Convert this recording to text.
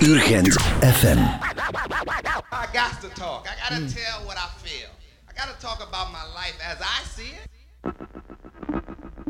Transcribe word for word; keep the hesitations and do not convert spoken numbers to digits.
Urgent F M. I got to talk. I got to tell what I feel. I got to talk about my life as I see it.